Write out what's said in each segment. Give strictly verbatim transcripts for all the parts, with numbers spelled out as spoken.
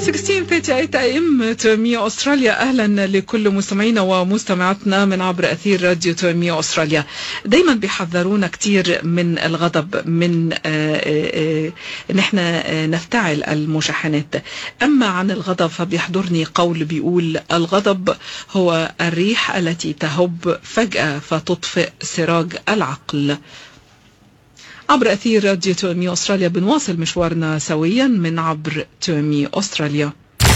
ستة عشر ثلاثين ثمانية ام تومية أستراليا. أهلا لكل مستمعينا ومستمعاتنا من عبر أثير راديو تومية أستراليا. دايما بيحذرونا كتير من الغضب، من ان احنا نفتعل المشاحنات. أما عن الغضب فبيحضرني قول بيقول: الغضب هو الريح التي تهب فجأة فتطفئ سراج العقل. عبر أثير راديو تومي أستراليا بنواصل مشوارنا سويا من عبر تومي أستراليا.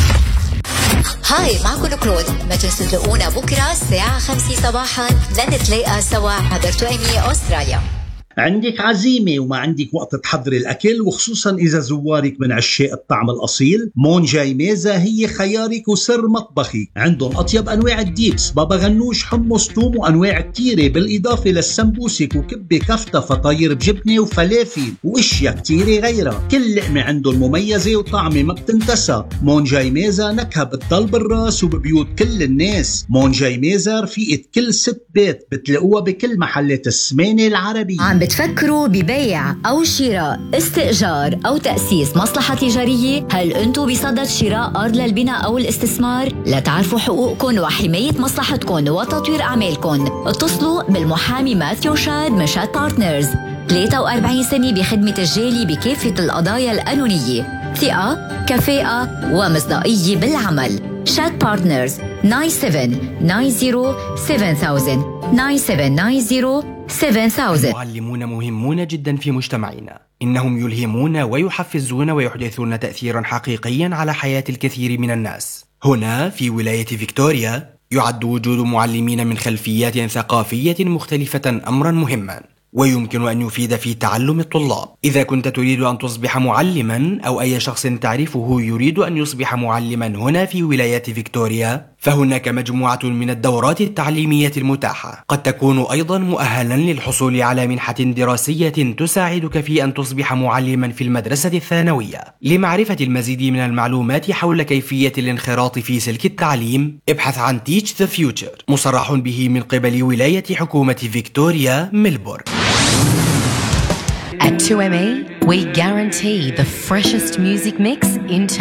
هاي، معكم كلود. ما تنسوا تلاقونا بكرة الساعة خمسة صباحا لنتلاقى سوا عبر تومي أستراليا. عندك عزيمة وما عندك وقت تحضري الأكل، وخصوصا إذا زوارك من عشاق الطعم الأصيل، مونجاي ميزة هي خيارك وسر مطبخي. عندهم أطيب أنواع الديبس، بابا غنوش، حمص، توم، وأنواع كتيرة، بالإضافة للسمبوسك وكبة كفتة، فطاير بجبنة وفلافل وإشياء كتيرة غيرها. كل لقمة عندهم مميزة وطعمة ما بتنتسى. مونجاي ميزة نكهة بتضل بالراس وببيوت كل الناس. مونجاي ميزة رفيقة كل ست بيت، بتلاقوها بكل محلات السمانة العربية. بتفكروا ببيع أو شراء، استئجار أو تأسيس مصلحة تجارية؟ هل أنتوا بصدد شراء أرض للبناء أو الاستثمار؟ لتعرفوا حقوقكم وحماية مصلحتكم وتطوير أعمالكم، اتصلوا بالمحامي ماثيو شاد من شاد بارتنرز. ثلاثة وأربعين سنة بخدمة الجالي بكافة القضايا القانونية، ثقة، كفاءة ومصداقية بالعمل. شاد بارتنرز تسعة سبعة تسعة صفر سبعة ألف تسعة سبعة تسعة صفر سبعة ألف. المعلمون مهمون جدا في مجتمعنا، إنهم يلهمون ويحفزون ويحدثون تأثيرا حقيقيا على حياة الكثير من الناس. هنا في ولاية فيكتوريا يعد وجود معلمين من خلفيات ثقافية مختلفة أمرا مهما، ويمكن أن يفيد في تعلم الطلاب. إذا كنت تريد أن تصبح معلما، أو أي شخص تعرفه يريد أن يصبح معلما هنا في ولاية فيكتوريا، فهناك مجموعة من الدورات التعليمية المتاحة. قد تكون أيضا مؤهلا للحصول على منحة دراسية تساعدك في أن تصبح معلما في المدرسة الثانوية. لمعرفة المزيد من المعلومات حول كيفية الانخراط في سلك التعليم، ابحث عن Teach the Future، مصرح به من قبل ولاية حكومة فيكتوريا ميلبورن. At two M E, we guarantee the freshest music mix in town.